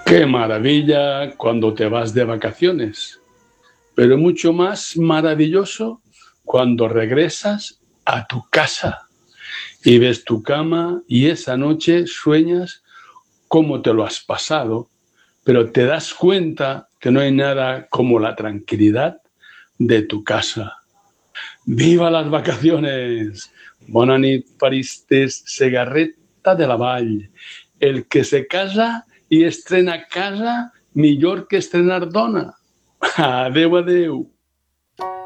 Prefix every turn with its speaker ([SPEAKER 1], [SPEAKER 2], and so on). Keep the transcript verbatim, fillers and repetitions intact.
[SPEAKER 1] Qué maravilla cuando te vas de vacaciones, pero mucho más maravilloso cuando regresas a tu casa y ves tu cama y esa noche sueñas cómo te lo has pasado, pero te das cuenta que no hay nada como la tranquilidad de tu casa. Viva las vacaciones! Bona nit, Paristes, Segarreta de la Vall. El que se casa i estrena casa, millor que estrenar dona. Adéu, adéu.